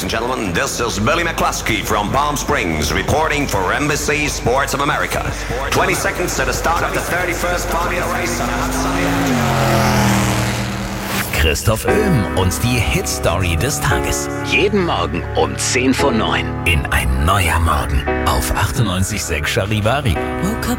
and gentlemen. This is Billy McCluskey from Palm Springs reporting for Embassy Sports of America. 20 seconds to the start of the 31st Formula Race on a hot sunny afternoon. Christoph Oehm und die Hit-Story des Tages. Jeden Morgen um 10 vor 9. In ein neuer Morgen auf 98.6 Charivari.